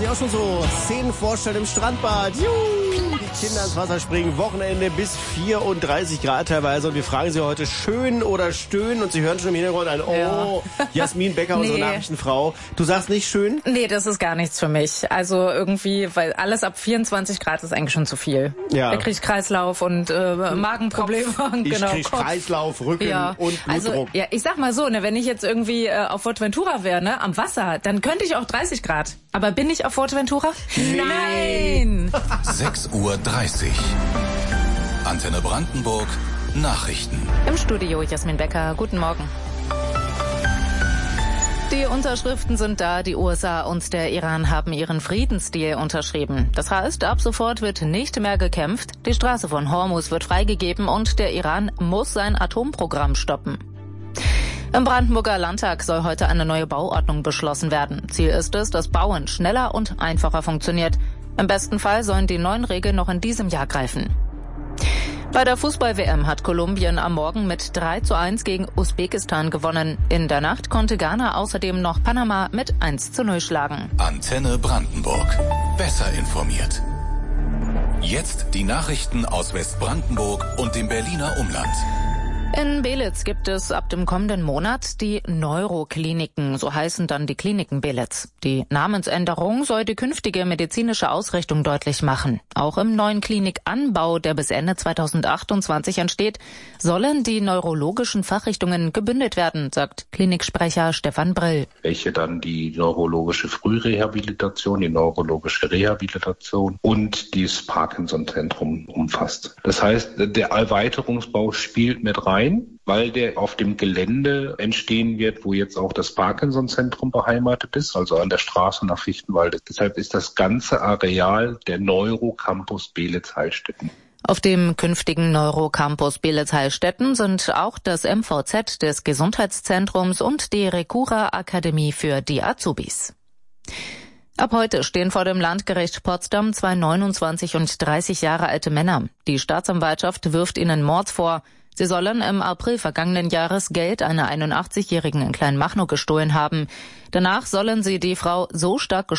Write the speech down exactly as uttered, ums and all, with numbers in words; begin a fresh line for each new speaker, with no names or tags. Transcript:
auch schon so Szenen vorstellen im Strandbad. Juhu, die Kinder ins Wasser springen, Wochenende bis vierunddreißig Grad teilweise. Und wir fragen Sie heute, schön oder stöhnen? Und Sie hören schon im Hintergrund ein, oh, ja. Jasmin Becker, unsere
nee.
Nachrichtenfrau. Du sagst nicht schön?
Nee, das ist gar nichts für mich. Also irgendwie, weil alles ab vierundzwanzig Grad ist eigentlich schon zu viel.
Ja.
Da krieg ich Kreislauf und äh, Magenprobleme. Und
Ich
genau,
krieg
Kopf.
Kreislauf, Rücken
Ja.
und Blutdruck.
Also, ja, ich sag mal so, ne, wenn ich jetzt irgendwie äh, auf Fuerteventura wäre, ne, am Wasser, dann könnte ich auch dreißig Grad. Aber bin ich auf Fuerteventura?
Nee.
Nein!
sechs Uhr dreißig. Antenne Brandenburg. Nachrichten.
Im Studio Jasmin Becker. Guten Morgen. Die Unterschriften sind da. Die U S A und der Iran haben ihren Friedensdeal unterschrieben. Das heißt, ab sofort wird nicht mehr gekämpft. Die Straße von Hormuz wird freigegeben und der Iran muss sein Atomprogramm stoppen. Im Brandenburger Landtag soll heute eine neue Bauordnung beschlossen werden. Ziel ist es, dass Bauen schneller und einfacher funktioniert. Im besten Fall sollen die neuen Regeln noch in diesem Jahr greifen. Bei der Fußball-W M hat Kolumbien am Morgen mit drei zu eins gegen Usbekistan gewonnen. In der Nacht konnte Ghana außerdem noch Panama mit eins zu null schlagen.
Antenne Brandenburg. Besser informiert. Jetzt die Nachrichten aus Westbrandenburg und dem Berliner Umland.
In Belitz gibt es ab dem kommenden Monat die Neurokliniken, so heißen dann die Kliniken Belitz. Die Namensänderung soll die künftige medizinische Ausrichtung deutlich machen. Auch im neuen Klinikanbau, der bis Ende zweitausendachtundzwanzig entsteht, sollen die neurologischen Fachrichtungen gebündelt werden, sagt Kliniksprecher Stefan Brill.
Welche dann die neurologische Frührehabilitation, die neurologische Rehabilitation und das Parkinson-Zentrum umfasst. Das heißt, der Erweiterungsbau spielt mit rein, weil der auf dem Gelände entstehen wird, wo jetzt auch das Parkinson-Zentrum beheimatet ist, also an der Straße nach Fichtenwalde. Deshalb ist das ganze Areal der Neurocampus Belitz-Heilstätten.
Auf dem künftigen Neurocampus Belitz-Heilstätten sind auch das M V Z des Gesundheitszentrums und die Recura-Akademie für die Azubis. Ab heute stehen vor dem Landgericht Potsdam zwei neunundzwanzig und dreißig Jahre alte Männer. Die Staatsanwaltschaft wirft ihnen Mord vor. Sie sollen im April vergangenen Jahres Geld einer einundachtzigjährigen in Kleinmachnow gestohlen haben. Danach sollen sie die Frau so stark geschlagen